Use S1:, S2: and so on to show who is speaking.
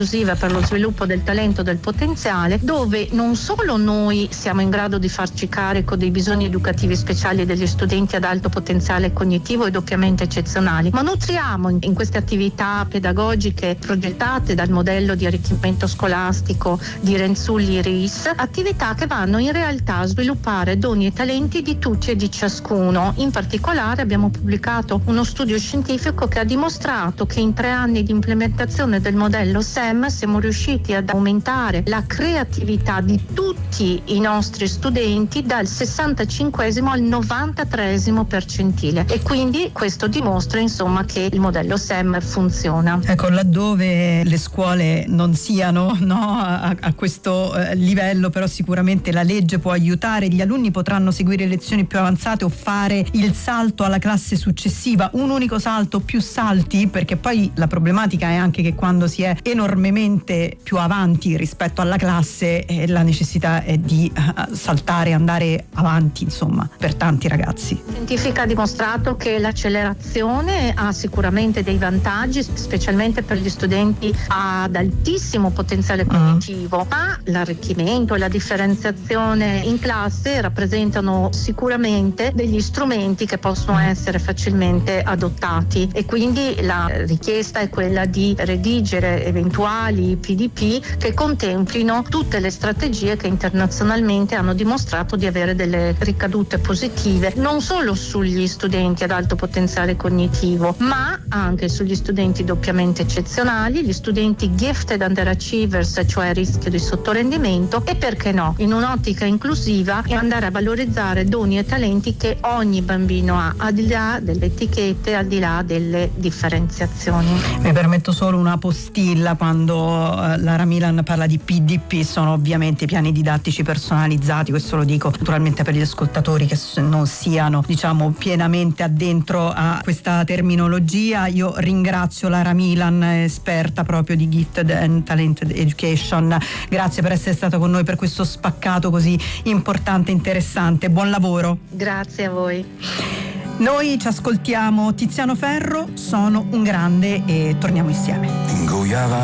S1: inclusiva per lo sviluppo del talento, del potenziale, dove non solo noi siamo in grado di farci carico dei bisogni educativi speciali degli studenti ad alto potenziale cognitivo e doppiamente eccezionali, ma nutriamo in queste attività pedagogiche progettate dal modello di arricchimento scolastico di Renzulli-Ries, attività che vanno in realtà a sviluppare doni e talenti di tutti e di ciascuno. In particolare abbiamo pubblicato uno studio scientifico che ha dimostrato che in 3 anni di implementazione del modello SEM siamo riusciti ad aumentare la creatività di tutti i nostri studenti dal 65esimo al 93esimo percentile, e quindi questo dimostra insomma che il modello SEM funziona.
S2: Ecco, laddove le scuole non siano a questo livello, però sicuramente la legge può aiutare, gli alunni potranno seguire lezioni più avanzate o fare il salto alla classe successiva, un unico salto, più salti, perché poi la problematica è anche che quando si è enormemente più avanti rispetto alla classe la necessità è di saltare, andare avanti, insomma, per tanti ragazzi.
S1: La scientifica ha dimostrato che l'accelerazione ha sicuramente dei vantaggi, specialmente per gli studenti ad altissimo potenziale cognitivo, ma l'arricchimento e la differenziazione in classe rappresentano sicuramente degli strumenti che possono essere facilmente adottati, e quindi la richiesta è quella di redigere eventuali PDP che contemplino tutte le strategie che internazionalmente hanno dimostrato di avere delle ricadute positive non solo sugli studenti ad alto potenziale cognitivo, ma anche sugli studenti doppiamente eccezionali, gli studenti gifted underachievers, cioè a rischio di sottorendimento, e perché no, in un'ottica inclusiva, e andare a valorizzare doni e talenti che ogni bambino ha, al di là delle etichette, al di là delle differenziazioni.
S2: Mi permetto solo una postilla: quando Lara Milan parla di PDP sono ovviamente piani didattici personalizzati, questo lo dico naturalmente per gli ascoltatori che non siano pienamente addentro a questa terminologia. Io ringrazio Lara Milan, esperta proprio di Gifted and Talented Education, grazie per essere stata con noi per questo spaccato così importante e interessante, buon lavoro.
S1: Grazie a voi.
S2: Noi ci ascoltiamo Tiziano Ferro, Sono un grande, e torniamo insieme.